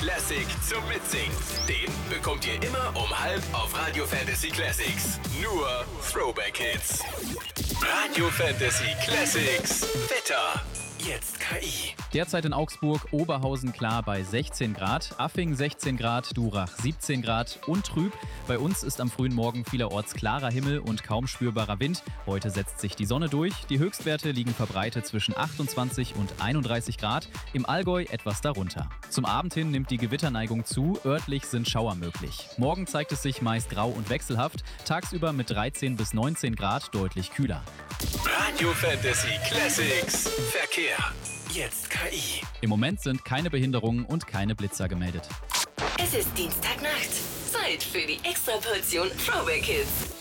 Classic zum Mitsingen. Den bekommt ihr immer um 12 auf Radio Fantasy Classics. Nur Throwback Hits. Radio Fantasy Classics. Wetter. Jetzt KI. Derzeit in Augsburg, Oberhausen klar bei 16 Grad, Affing 16 Grad, Durach 17 Grad und trüb. Bei uns ist am frühen Morgen vielerorts klarer Himmel und kaum spürbarer Wind. Heute setzt sich die Sonne durch. Die Höchstwerte liegen verbreitet zwischen 28 und 31 Grad, im Allgäu etwas darunter. Zum Abend hin nimmt die Gewitterneigung zu, örtlich sind Schauer möglich. Morgen zeigt es sich meist grau und wechselhaft, tagsüber mit 13 bis 19 Grad deutlich kühler. Radio Fantasy Classics. Verkehr. Jetzt KI. Im Moment sind keine Behinderungen und keine Blitzer gemeldet. Es ist Dienstagnacht. Zeit für die Extraportion Throwback Hits.